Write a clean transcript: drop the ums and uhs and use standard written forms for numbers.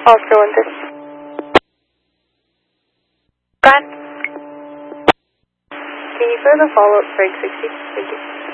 Oscar 130. Gone. Can you further follow up for 60? Thank you.